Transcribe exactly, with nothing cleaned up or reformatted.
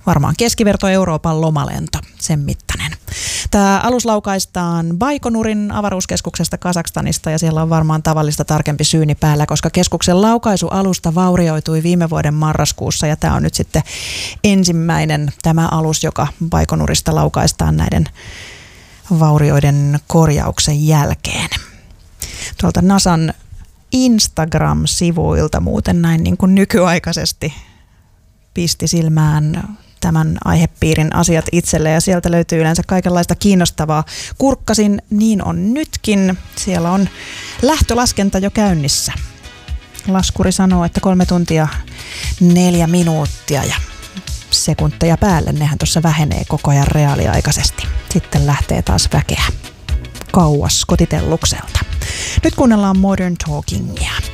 varmaan keskiverto Euroopan lomalento, sen mittainen. Tämä alus laukaistaan Baikonurin avaruuskeskuksesta Kazakstanista ja siellä on varmaan tavallista tarkempi syyni päällä, koska keskuksen laukaisualusta vaurioitui viime vuoden marraskuussa ja tämä on nyt sitten ensimmäinen tämä alus, joka Baikonurista laukaistaan näiden vaurioiden korjauksen jälkeen. Tuolta NASAn Instagram-sivuilta muuten näin niin kuin nykyaikaisesti pisti silmään tämän aihepiirin asiat itselle ja sieltä löytyy yleensä kaikenlaista kiinnostavaa. Kurkkasin, niin on nytkin. Siellä on lähtölaskenta jo käynnissä. Laskuri sanoo, että kolme tuntia neljä minuuttia ja sekunteja päälle. Nehän tuossa vähenee koko ajan reaaliaikaisesti. Sitten lähtee taas väkeä kauas kotitellukselta. Nyt kuunnellaan Modern Talkingia.